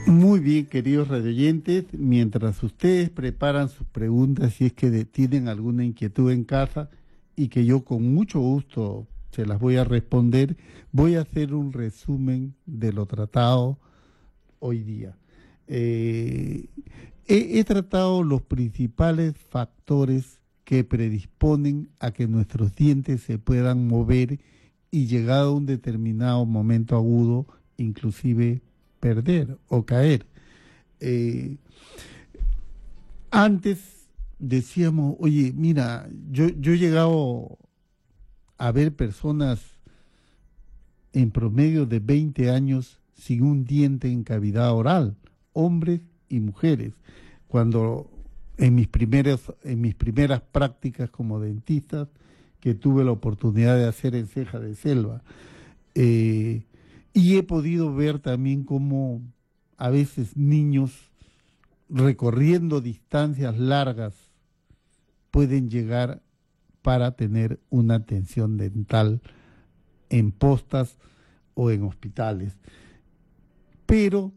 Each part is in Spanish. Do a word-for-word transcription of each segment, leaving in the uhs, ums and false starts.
Muy bien, queridos radioyentes, mientras ustedes preparan sus preguntas, si es que de- tienen alguna inquietud en casa y que yo con mucho gusto se las voy a responder, voy a hacer un resumen de lo tratado hoy día. Eh, he, he tratado los principales factores que predisponen a que nuestros dientes se puedan mover y llegado a un determinado momento agudo, inclusive perder o caer. Eh, Antes decíamos, oye, mira, yo, yo he llegado a ver personas en promedio de veinte años sin un diente en cavidad oral, hombres y mujeres. Cuando en mis primeras, en mis primeras prácticas como dentista, que tuve la oportunidad de hacer en Ceja de Selva, eh, y he podido ver también cómo a veces niños recorriendo distancias largas pueden llegar para tener una atención dental en postas o en hospitales. Pero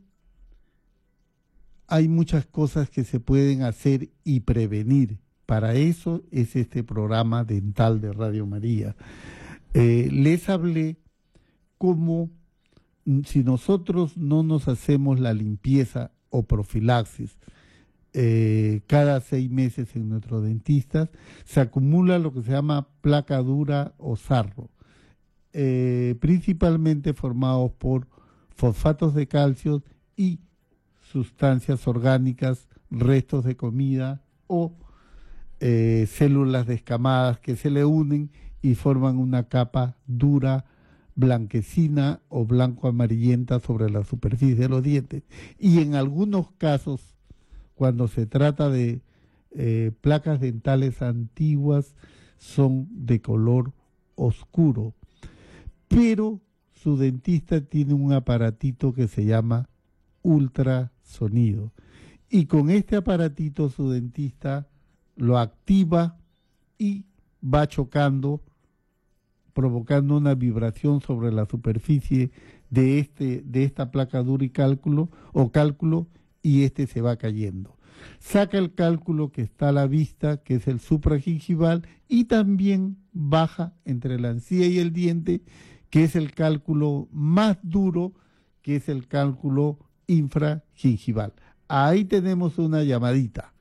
hay muchas cosas que se pueden hacer y prevenir. Para eso es este programa dental de Radio María. Eh, les hablé cómo si nosotros no nos hacemos la limpieza o profilaxis eh, cada seis meses en nuestros dentistas, se acumula lo que se llama placa dura o sarro, eh, principalmente formados por fosfatos de calcio y sustancias orgánicas, restos de comida o eh, células descamadas que se le unen y forman una capa dura, blanquecina o blanco amarillenta sobre la superficie de los dientes. Y en algunos casos, cuando se trata de eh, placas dentales antiguas, son de color oscuro. Pero su dentista tiene un aparatito que se llama ultrasonido. Y con este aparatito su dentista lo activa y va chocando, provocando una vibración sobre la superficie de este de esta placa dura y cálculo o cálculo, y este se va cayendo. Saca el cálculo que está a la vista, que es el supragingival, y también baja entre la encía y el diente, que es el cálculo más duro, que es el cálculo infragingival. Ahí tenemos una llamadita.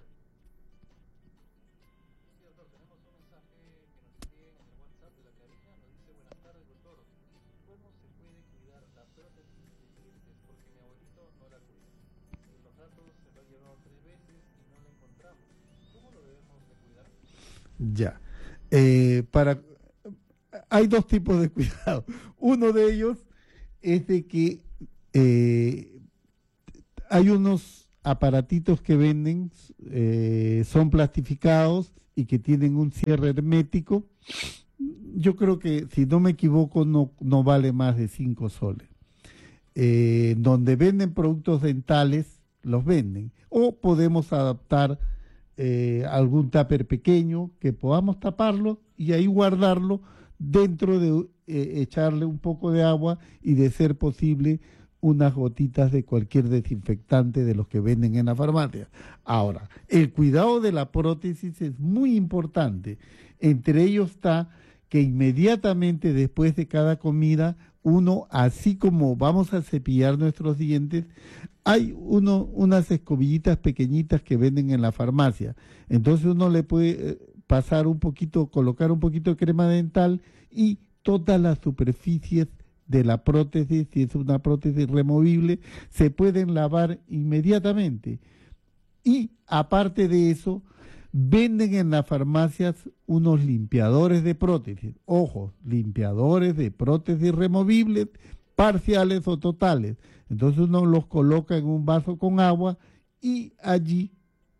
Ya. Eh, para, hay dos tipos de cuidado. Uno de ellos es de que eh, hay unos aparatitos que venden, eh, son plastificados y que tienen un cierre hermético. Yo creo que, si no me equivoco, no, no vale más de cinco soles. Eh, donde venden productos dentales, los venden. O podemos adaptar eh, algún tupper pequeño que podamos taparlo y ahí guardarlo dentro de eh, echarle un poco de agua y, de ser posible, unas gotitas de cualquier desinfectante de los que venden en la farmacia. Ahora, el cuidado de la prótesis es muy importante. Entre ellos está que inmediatamente después de cada comida, uno, así como vamos a cepillar nuestros dientes, hay uno, unas escobillitas pequeñitas que venden en la farmacia. Entonces uno le puede eh, pasar un poquito, colocar un poquito de crema dental y todas las superficies de la prótesis, si es una prótesis removible, se pueden lavar inmediatamente. Y aparte de eso, venden en las farmacias unos limpiadores de prótesis. Ojo, limpiadores de prótesis removibles, parciales o totales. Entonces uno los coloca en un vaso con agua y allí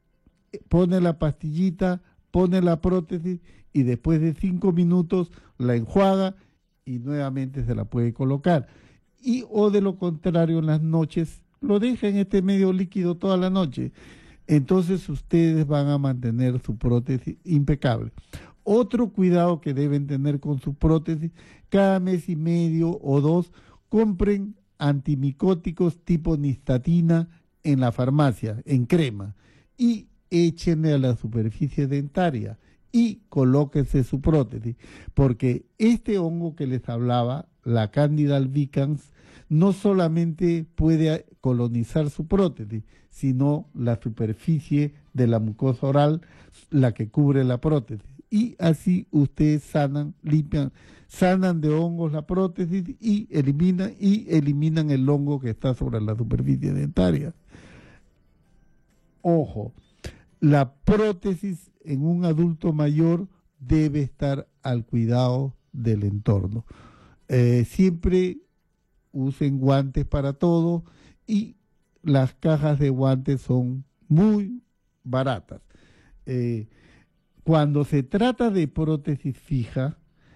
pone la pastillita, pone la prótesis y después de cinco minutos la enjuaga y nuevamente se la puede colocar. Y o de lo contrario, en las noches lo deja en este medio líquido toda la noche. Entonces ustedes van a mantener su prótesis impecable. Otro cuidado que deben tener con su prótesis, cada mes y medio o dos, compren antimicóticos tipo nistatina en la farmacia, en crema, y échenle a la superficie dentaria y colóquense su prótesis, porque este hongo que les hablaba, la Candida albicans, no solamente puede colonizar su prótesis, sino la superficie de la mucosa oral, la que cubre la prótesis. Y así ustedes sanan, limpian, sanan de hongos la prótesis y eliminan, y eliminan el hongo que está sobre la superficie dentaria. Ojo, la prótesis en un adulto mayor debe estar al cuidado del entorno. Eh, siempre usen guantes para todo y las cajas de guantes son muy baratas. Eh, cuando se trata de prótesis fija,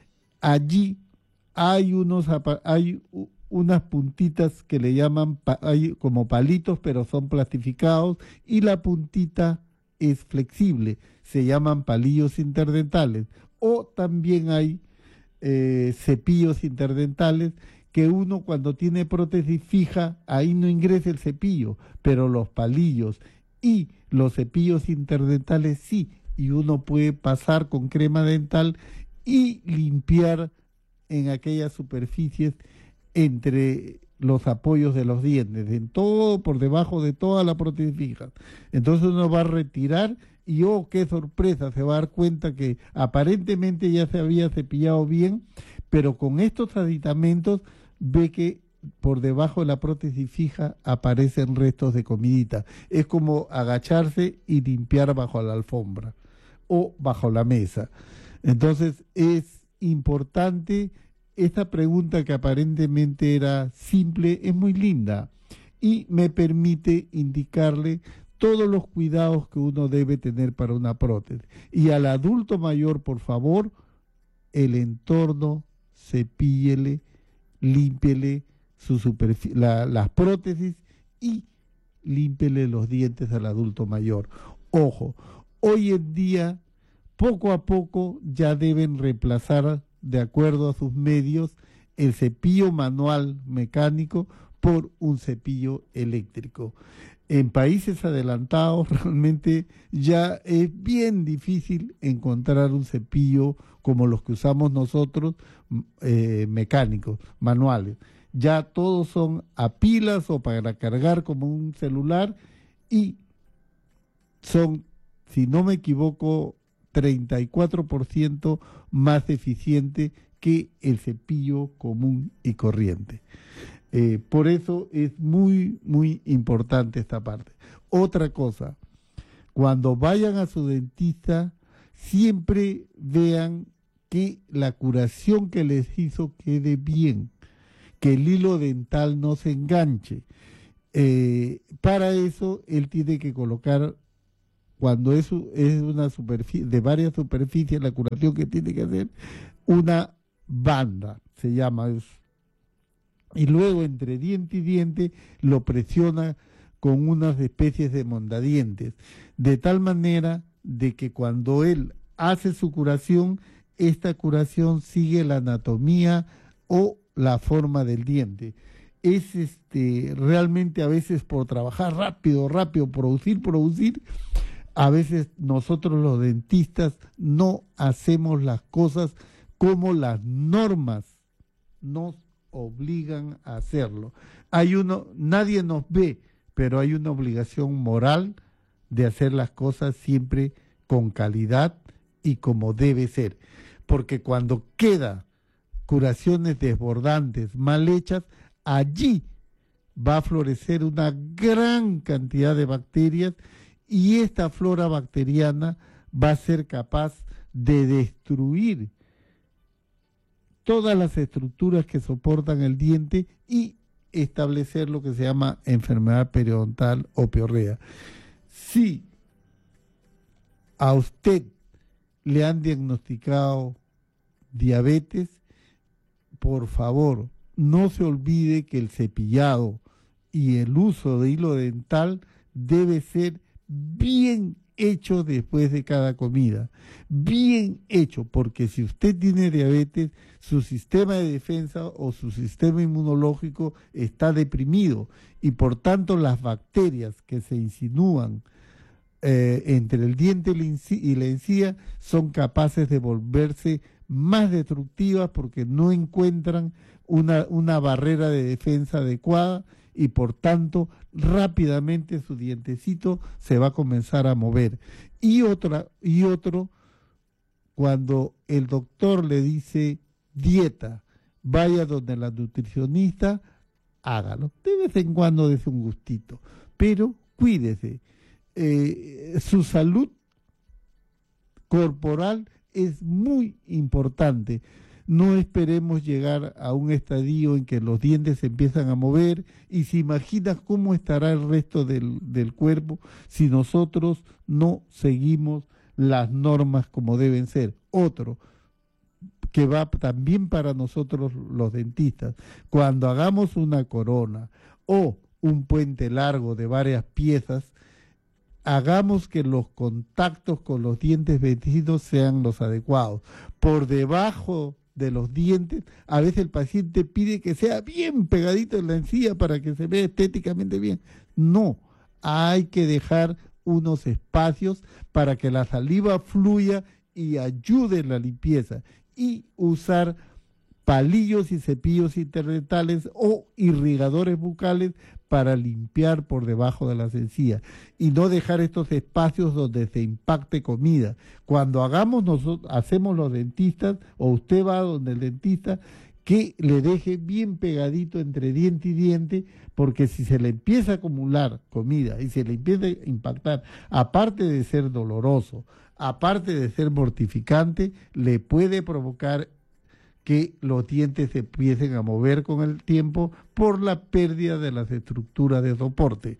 allí hay unos hay unas puntitas que le llaman hay como palitos, pero son plastificados, y la puntita es flexible, se llaman palillos interdentales, o también hay eh, cepillos interdentales que uno cuando tiene prótesis fija, ahí no ingresa el cepillo, pero los palillos y los cepillos interdentales sí, y uno puede pasar con crema dental y limpiar en aquellas superficies entre los apoyos de los dientes, en todo, por debajo de toda la prótesis fija. Entonces uno va a retirar y oh, qué sorpresa, se va a dar cuenta que aparentemente ya se había cepillado bien, pero con estos aditamentos ve que por debajo de la prótesis fija aparecen restos de comidita. Es como agacharse y limpiar bajo la alfombra o bajo la mesa. Entonces es importante. Esta pregunta, que aparentemente era simple, es muy linda y me permite indicarle todos los cuidados que uno debe tener para una prótesis. Y al adulto mayor, por favor, el entorno, cepíllele, límpiele su superficie, la, las prótesis, y límpiele los dientes al adulto mayor. Ojo, hoy en día, poco a poco, ya deben reemplazar, de acuerdo a sus medios, el cepillo manual mecánico por un cepillo eléctrico. En países adelantados realmente ya es bien difícil encontrar un cepillo como los que usamos nosotros, eh, mecánicos, manuales. Ya todos son a pilas o para cargar como un celular, y son, si no me equivoco, treinta y cuatro por ciento más eficiente que el cepillo común y corriente. Eh, por eso es muy, muy importante esta parte. Otra cosa, cuando vayan a su dentista, siempre vean que la curación que les hizo quede bien, que el hilo dental no se enganche. Eh, para eso, él tiene que colocar, cuando es, es una superficie, de varias superficies, la curación que tiene que hacer, una banda, se llama eso. Y luego entre diente y diente lo presiona con unas especies de mondadientes, de tal manera de que cuando él hace su curación, esta curación sigue la anatomía o la forma del diente. Es este realmente, a veces, por trabajar rápido, rápido, producir, producir, a veces nosotros los dentistas no hacemos las cosas como las normas nos obligan a hacerlo. Hay uno, nadie nos ve, pero hay una obligación moral de hacer las cosas siempre con calidad y como debe ser. Porque cuando queda curaciones desbordantes, mal hechas, allí va a florecer una gran cantidad de bacterias, y esta flora bacteriana va a ser capaz de destruir todas las estructuras que soportan el diente y establecer lo que se llama enfermedad periodontal o piorrea. Si a usted le han diagnosticado diabetes, por favor, no se olvide que el cepillado y el uso de hilo dental debe ser bien hecho después de cada comida, bien hecho, porque si usted tiene diabetes, su sistema de defensa o su sistema inmunológico está deprimido y por tanto las bacterias que se insinúan eh, entre el diente y la encía son capaces de volverse más destructivas porque no encuentran una, una barrera de defensa adecuada y por tanto rápidamente su dientecito se va a comenzar a mover. Y otra, y otro, cuando el doctor le dice dieta, vaya donde la nutricionista, hágalo. De vez en cuando des un gustito, pero cuídese. Eh, su salud corporal es muy importante. No esperemos llegar a un estadio en que los dientes se empiezan a mover y se imagina cómo estará el resto del, del cuerpo si nosotros no seguimos las normas como deben ser. Otro, que va también para nosotros los dentistas, cuando hagamos una corona o un puente largo de varias piezas, hagamos que los contactos con los dientes vencidos sean los adecuados. Por debajo de los dientes, a veces el paciente pide que sea bien pegadito en la encía para que se vea estéticamente bien. No, hay que dejar unos espacios para que la saliva fluya y ayude en la limpieza y usar palillos y cepillos interdentales o irrigadores bucales para limpiar por debajo de las encías y no dejar estos espacios donde se impacte comida. Cuando hagamos nosotros, hacemos los dentistas o usted va donde el dentista, que le deje bien pegadito entre diente y diente, porque si se le empieza a acumular comida y se le empieza a impactar, aparte de ser doloroso, aparte de ser mortificante, le puede provocar que los dientes se empiecen a mover con el tiempo por la pérdida de las estructuras de soporte.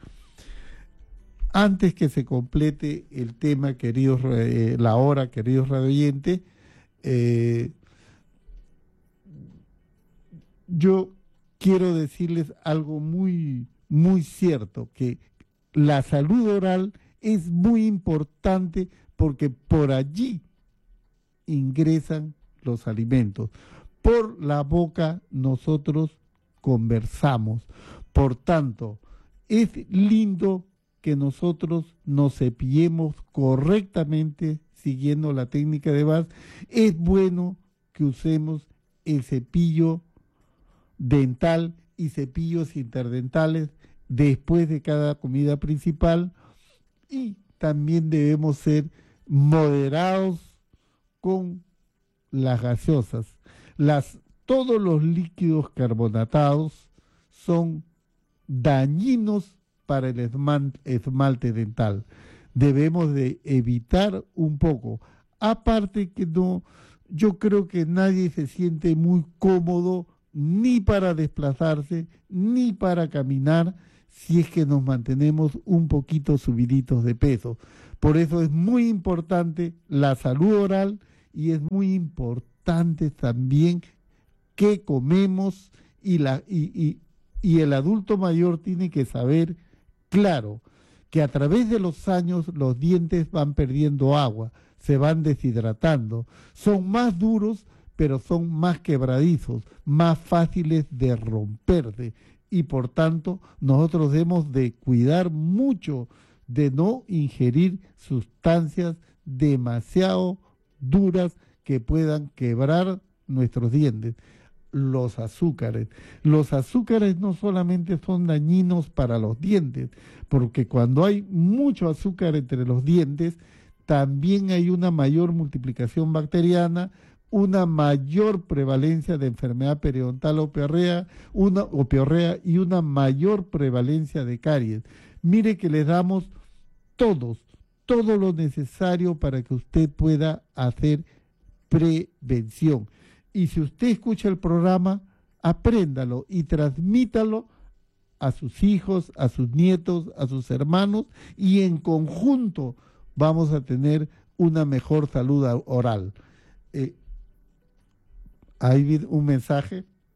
Antes que se complete el tema, queridos, eh, la hora, queridos radioyentes, eh, yo quiero decirles algo muy, muy cierto, que la salud oral es muy importante porque por allí ingresan los alimentos. Por la boca nosotros conversamos. Por tanto, es lindo que nosotros nos cepillemos correctamente siguiendo la técnica de Bass. Es bueno que usemos el cepillo dental y cepillos interdentales después de cada comida principal, y también debemos ser moderados con las gaseosas. Las, todos los líquidos carbonatados son dañinos para el esmalte, esmalte dental. Debemos de evitar un poco. Aparte que no, yo creo que nadie se siente muy cómodo ni para desplazarse, ni para caminar, si es que nos mantenemos un poquito subiditos de peso. Por eso es muy importante la salud oral y es muy importante también qué comemos y, la, y, y, y el adulto mayor tiene que saber, claro, que a través de los años los dientes van perdiendo agua, se van deshidratando, son más duros, pero son más quebradizos, más fáciles de romperse, y por tanto nosotros debemos de cuidar mucho de no ingerir sustancias demasiado duras que puedan quebrar nuestros dientes. Los azúcares. Los azúcares no solamente son dañinos para los dientes, porque cuando hay mucho azúcar entre los dientes, también hay una mayor multiplicación bacteriana, una mayor prevalencia de enfermedad periodontal o piorrea, una, o piorrea y una mayor prevalencia de caries. Mire que le damos todos, todo lo necesario para que usted pueda hacer prevención. Y si usted escucha el programa, apréndalo y transmítalo a sus hijos, a sus nietos, a sus hermanos, y en conjunto vamos a tener una mejor salud oral. Eh, ¿Hay un mensaje?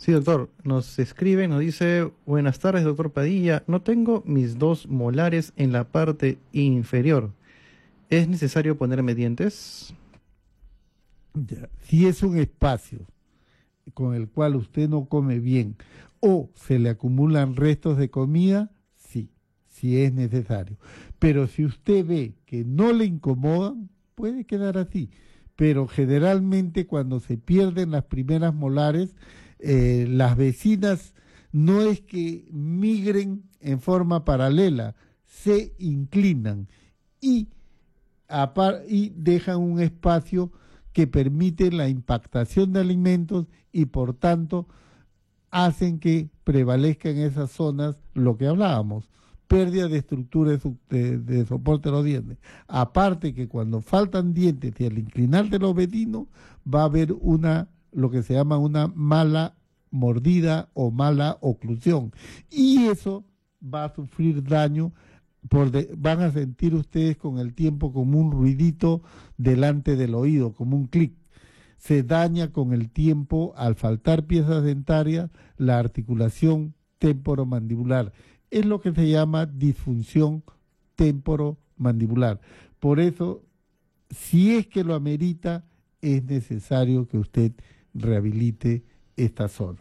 Sí, doctor, nos escribe, nos dice, buenas tardes, doctor Padilla, no tengo mis dos molares en la parte inferior. ¿Es necesario ponerme dientes? Ya. Si es un espacio con el cual usted no come bien o se le acumulan restos de comida, sí, sí es necesario. Pero si usted ve que no le incomodan, puede quedar así. Pero generalmente cuando se pierden las primeras molares, eh, las vecinas no es que migren en forma paralela, se inclinan y, apar- y dejan un espacio que permite la impactación de alimentos y por tanto hacen que prevalezca en esas zonas lo que hablábamos, pérdida de estructura de, su- de- de soporte de los dientes. Aparte que cuando faltan dientes y al inclinarse los vecinos va a haber una, lo que se llama una mala mordida o mala oclusión. Y eso va a sufrir daño, por de- van a sentir ustedes con el tiempo como un ruidito delante del oído, como un clic. Se daña con el tiempo, al faltar piezas dentarias, la articulación temporomandibular. Es lo que se llama disfunción temporomandibular. Por eso, si es que lo amerita, es necesario que usted rehabilite esta zona.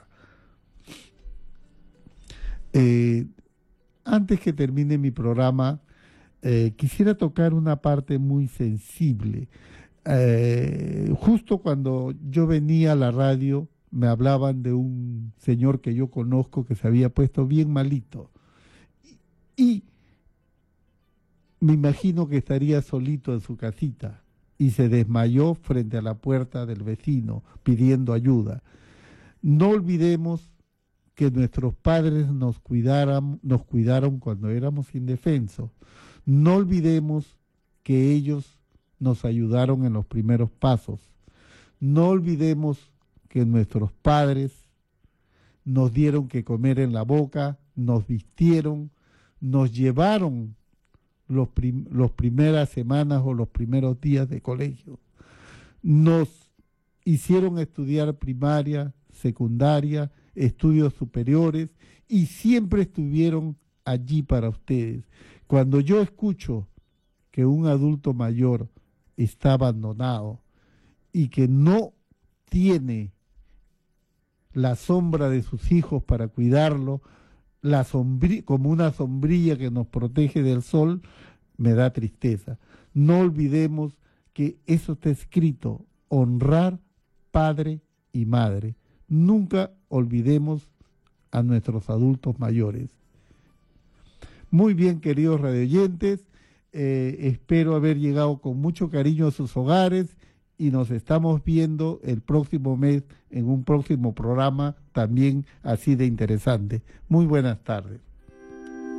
Eh, antes que termine mi programa, eh, quisiera tocar una parte muy sensible. Eh, justo cuando yo venía a la radio, me hablaban de un señor que yo conozco que se había puesto bien malito. Y me imagino que estaría solito en su casita y se desmayó frente a la puerta del vecino pidiendo ayuda. No olvidemos que nuestros padres nos cuidaran, nos cuidaron cuando éramos indefensos. No olvidemos que ellos nos ayudaron en los primeros pasos. No olvidemos que nuestros padres nos dieron que comer en la boca, nos vistieron, nos llevaron los, prim los primeras semanas o los primeros días de colegio. Nos hicieron estudiar primaria, secundaria, estudios superiores y siempre estuvieron allí para ustedes. Cuando yo escucho que un adulto mayor está abandonado y que no tiene la sombra de sus hijos para cuidarlo, la sombrí- como una sombrilla que nos protege del sol, me da tristeza. No olvidemos que eso está escrito, honrar padre y madre. Nunca olvidemos a nuestros adultos mayores. Muy bien, queridos radioyentes, eh, espero haber llegado con mucho cariño a sus hogares y nos estamos viendo el próximo mes en un próximo programa también así de interesante. Muy buenas tardes.